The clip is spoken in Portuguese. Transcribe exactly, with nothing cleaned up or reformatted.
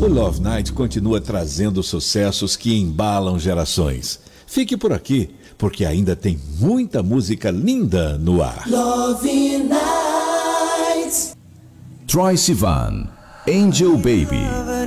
Love Night continua trazendo sucessos que embalam gerações. Fique por aqui, porque ainda tem muita música linda no ar. Love Night. Troye Sivan, Angel Baby.